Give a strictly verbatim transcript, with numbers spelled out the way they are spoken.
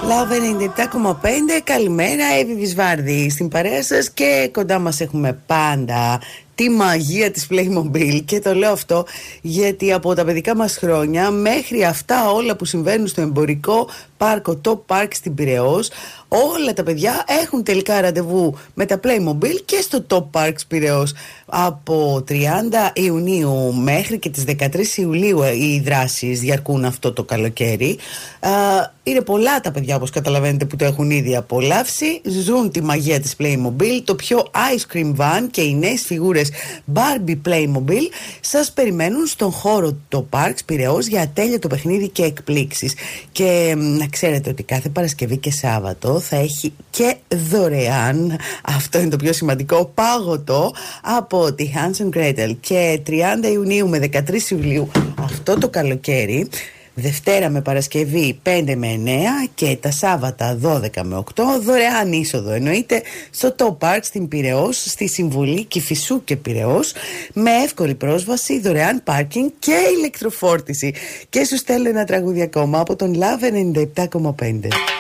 Love ενενήντα επτά κόμμα πέντε. Καλημέρα, Εύη Βυσβάρδη στην παρέα σας, και κοντά μας έχουμε πάντα τη μαγεία της Playmobil. Και το λέω αυτό γιατί από τα παιδικά μας χρόνια μέχρι αυτά όλα που συμβαίνουν στο εμπορικό πάρκο Top Park στην Πειραιώς, όλα τα παιδιά έχουν τελικά ραντεβού με τα Playmobil και στο Top Park Πειραιώς. Από τριάντα Ιουνίου μέχρι και τις δεκατρείς Ιουλίου οι δράσεις διαρκούν αυτό το καλοκαίρι. Είναι πολλά τα παιδιά, όπως καταλαβαίνετε, που το έχουν ήδη απολαύσει. Ζουν τη μαγεία της Playmobil. Το πιο ice cream van και οι νέες φιγούρες Barbie Playmobil σας περιμένουν στον χώρο του Top Park Πειραιώς για ατέλειωτο παιχνίδι και εκπλήξεις. Και να ξέρετε ότι κάθε Παρασκευή και Σάββατο θα έχει και δωρεάν, αυτό είναι το πιο σημαντικό, πάγωτο από τη Hansel Gretel. Και τριάντα Ιουνίου με δεκατρείς Ιουλίου αυτό το καλοκαίρι, Δευτέρα με Παρασκευή πέντε με εννέα και τα Σάββατα δώδεκα με οκτώ, δωρεάν είσοδο εννοείται στο Top Park στην Πειραιώς, στη Συμβουλή Κηφισού και Πειραιώς, με εύκολη πρόσβαση, δωρεάν πάρκινγκ και ηλεκτροφόρτιση. Και σου στέλνω ένα τραγούδι ακόμα από τον Love ενενήντα επτά κόμμα πέντε.